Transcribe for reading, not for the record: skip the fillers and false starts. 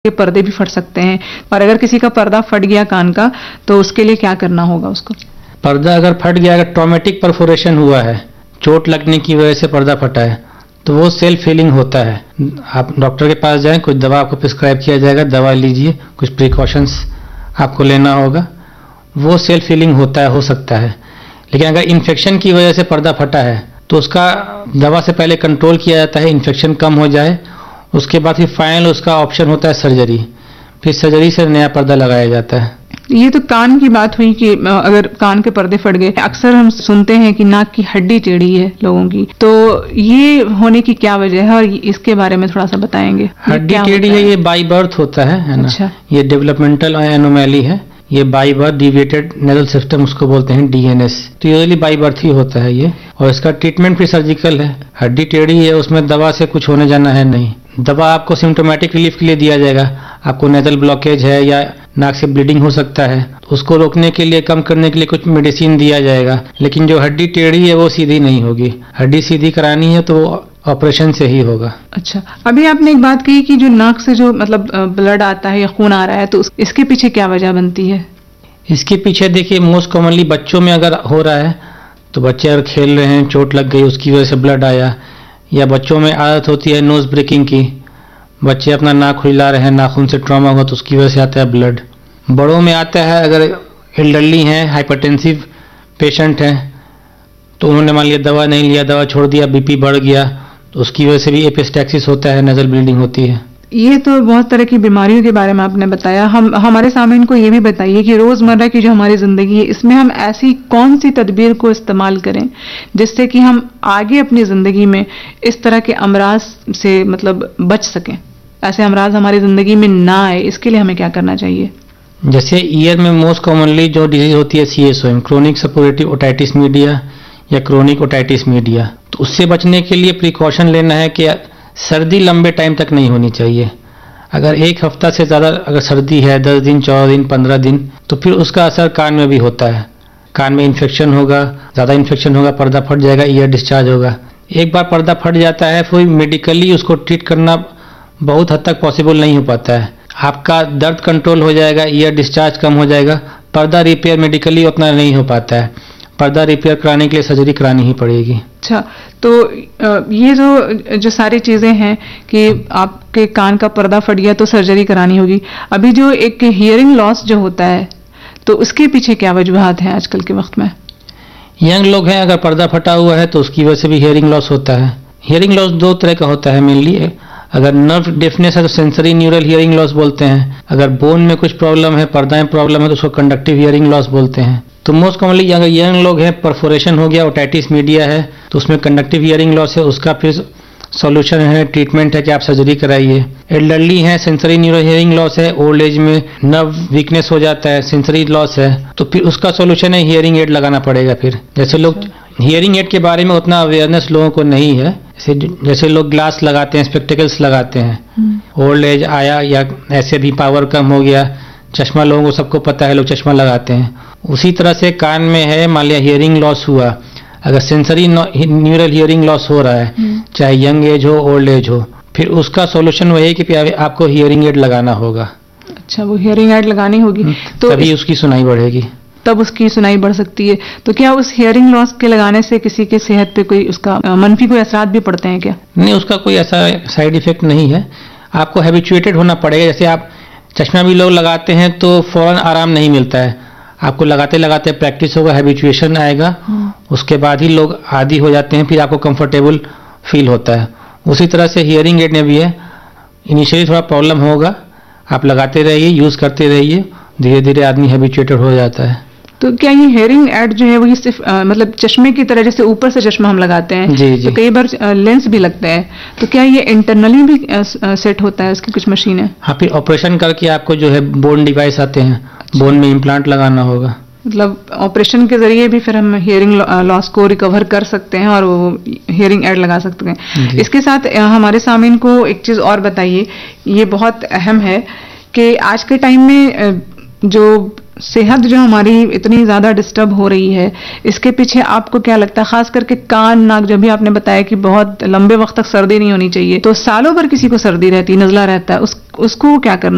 के पर्दे भी फट सकते हैं। और अगर किसी का पर्दा फट गया कान का तो उसके लिए क्या करना होगा उसको? पर्दा अगर फट गया, अगर ट्रॉमेटिक परफोरेशन हुआ है, चोट लगने की वजह से पर्दा फटा है, तो वो सेल्फ हीलिंग होता है। आप डॉक्टर के पास जाएं, कुछ दवा आपको प्रिस्क्राइब किया जाएगा, दवा लीजिए, कुछ प्रिकॉशंस आपको लेना होगा, वो सेल्फ हीलिंग होता है, हो सकता है। लेकिन अगर इन्फेक्शन की वजह से पर्दा फटा है तो उसका दवा से पहले कंट्रोल किया जाता है, इन्फेक्शन कम हो जाए, उसके बाद फिर फाइनल उसका ऑप्शन होता है सर्जरी। फिर सर्जरी से नया पर्दा लगाया जाता है। ये तो कान की बात हुई कि अगर कान के पर्दे फट गए। अक्सर हम सुनते हैं कि नाक की हड्डी टेढ़ी है लोगों की, तो ये होने की क्या वजह है और इसके बारे में थोड़ा सा बताएंगे। हड्डी टेढ़ी है, ये बाई बर्थ होता है ना। अच्छा। ये डेवलपमेंटल एनोमैली है, ये by birth deviated nasal system उसको बोलते हैं, डीएनएस। तो यूजुअली बाई बर्थ ही होता है ये, और इसका ट्रीटमेंट भी सर्जिकल है। हड्डी टेढ़ी है, उसमें दवा से कुछ होने जाना है नहीं। दवा आपको सिम्टोमेटिक रिलीफ के लिए दिया जाएगा। आपको नेजल ब्लॉकेज है या नाक से ब्लीडिंग हो सकता है, उसको रोकने के लिए, कम करने के लिए कुछ मेडिसिन दिया जाएगा। लेकिन जो हड्डी टेढ़ी है वो सीधी नहीं होगी। हड्डी सीधी करानी है तो वो ऑपरेशन से ही होगा। अच्छा, अभी आपने एक बात कही कि जो नाक से जो मतलब ब्लड आता है या खून आ रहा है, तो इसके पीछे क्या वजह बनती है? इसके पीछे देखिए, मोस्ट कॉमनली बच्चों में अगर हो रहा है तो बच्चे अगर खेल रहे हैं, चोट लग गई, उसकी वजह से ब्लड आया, या बच्चों में आदत होती है नोज ब्रेकिंग की, बच्चे अपना नाक हिला रहे हैं, नाखून से ट्रॉमा हुआ तो उसकी वजह से आता है ब्लड। बड़ों में आता है, अगर एल्डरली हैं, हाइपरटेंसिव पेशेंट हैं, तो उन्होंने मान लिया दवा नहीं लिया, दवा छोड़ दिया, बीपी बढ़ गया, तो उसकी वजह से भी एपिस्टैक्सिस होता है, नजल ब्लीडिंग होती है। ये तो बहुत तरह की बीमारियों के बारे में आपने बताया। हम हमारे सामने को ये भी बताइए कि रोजमर्रा की जो हमारी जिंदगी है, इसमें हम ऐसी कौन सी तदबीर को इस्तेमाल करें जिससे कि हम आगे अपनी जिंदगी में इस तरह के अमराज से मतलब बच सकें, ऐसे अमराज हमारी जिंदगी में ना आए। इसके लिए हमें क्या करना चाहिए? जैसे ईयर में मोस्ट कॉमनली जो डिजीज होती है CSOM, chronic suppurative otitis media या क्रोनिक ओटाइटिस मीडिया, तो उससे बचने के लिए प्रिकॉशन लेना है कि सर्दी लंबे टाइम तक नहीं होनी चाहिए। अगर एक हफ्ता से ज़्यादा अगर सर्दी है, 10 दिन, 14 दिन, 15 दिन, तो फिर उसका असर कान में भी होता है। कान में इन्फेक्शन होगा, ज़्यादा इन्फेक्शन होगा, पर्दा फट जाएगा, ईयर डिस्चार्ज होगा। एक बार पर्दा फट जाता है फिर मेडिकली उसको ट्रीट करना बहुत हद तक पॉसिबल नहीं हो पाता है। आपका दर्द कंट्रोल हो जाएगा, ईयर डिस्चार्ज कम हो जाएगा, पर्दा रिपेयर मेडिकली उतना नहीं हो पाता है। पर्दा रिपेयर कराने के लिए सर्जरी करानी ही पड़ेगी। अच्छा, तो ये जो सारी चीजें हैं कि आपके कान का पर्दा फट गया तो सर्जरी करानी होगी। अभी जो एक हियरिंग लॉस जो होता है, तो उसके पीछे क्या वजूहात हैं आजकल के वक्त में? यंग लोग हैं, अगर पर्दा फटा हुआ है तो उसकी वजह से भी हियरिंग लॉस होता है। हियरिंग लॉस दो तरह का होता है मेनली। अगर नर्व डेफनेस है तो सेंसरी न्यूरल हियरिंग लॉस बोलते हैं। अगर बोन में कुछ प्रॉब्लम है, पर्दा में प्रॉब्लम है, तो उसको कंडक्टिव हियरिंग लॉस बोलते हैं। तो मोस्ट कॉमनली अगर यंग लोग हैं, परफोरेशन हो गया, ओटाइटिस मीडिया है, तो उसमें कंडक्टिव हियरिंग लॉस है, उसका फिर सॉल्यूशन है, ट्रीटमेंट है कि आप सर्जरी कराइए। एल्डरली है, सेंसरी न्यूरल हियरिंग लॉस है, ओल्ड एज में नर्व वीकनेस हो जाता है, सेंसरी लॉस है, तो फिर उसका सॉल्यूशन है हियरिंग एड लगाना पड़ेगा। फिर जैसे लोग हियरिंग एड के बारे में उतना अवेयरनेस लोगों को नहीं है, जैसे लोग ग्लास लगाते हैं, स्पेक्टिकल्स लगाते हैं, ओल्ड एज आया या ऐसे भी पावर कम हो गया, चश्मा लोगों को सबको पता है, लोग चश्मा लगाते हैं। उसी तरह से कान में है, मान लिया हियरिंग लॉस हुआ, अगर सेंसरी न्यूरल हियरिंग लॉस हो रहा है, चाहे यंग एज हो, ओल्ड एज हो, फिर उसका सॉल्यूशन वही है कि आपको हियरिंग एड लगाना होगा। अच्छा, वो हियरिंग एड लगानी होगी तो तभी उसकी सुनाई बढ़ेगी, तब उसकी सुनाई बढ़ सकती है। तो क्या उस हियरिंग लॉस के लगाने से किसी के सेहत पे कोई उसका मनफी कोई असरात भी पड़ते हैं क्या? नहीं, उसका कोई ऐसा साइड इफेक्ट नहीं है। आपको हैबिचुएटेड होना पड़ेगा। जैसे आप चश्मा भी लोग लगाते हैं तो फौरन आराम नहीं मिलता है, आपको लगाते लगाते प्रैक्टिस होगा, हैबिचुएशन आएगा, उसके बाद ही लोग आदी हो जाते हैं, फिर आपको कंफर्टेबल फील होता है। उसी तरह से हियरिंग एड में भी है, इनिशियली थोड़ा प्रॉब्लम होगा, आप लगाते रहिए, यूज करते रहिए, धीरे धीरे आदमी हैबिचुएटेड हो जाता है। तो क्या ये हेयरिंग एड जो है वो सिर्फ मतलब चश्मे की तरह, जैसे ऊपर से चश्मा हम लगाते हैं, जी, जी। तो कई बार लेंस भी लगता है, तो क्या ये इंटरनली भी सेट होता है, उसकी कुछ मशीन है? हाँ, फिर ऑपरेशन करके आपको जो है बोन डिवाइस आते हैं, बोन में इम्प्लांट लगाना होगा। मतलब ऑपरेशन के जरिए भी फिर हम हियरिंग लॉस को रिकवर कर सकते हैं और वो हियरिंग एड लगा सकते हैं। इसके साथ हमारे सामने को एक चीज और बताइए, ये बहुत अहम है कि आज के टाइम में जो सेहत जो हमारी इतनी ज्यादा डिस्टर्ब हो रही है, इसके पीछे आपको क्या लगता है? खास करके कान, नाक, जब भी आपने बताया कि बहुत लंबे वक्त तक सर्दी नहीं होनी चाहिए, तो सालों भर किसी को सर्दी रहती, नजला रहता है, उसको क्या करना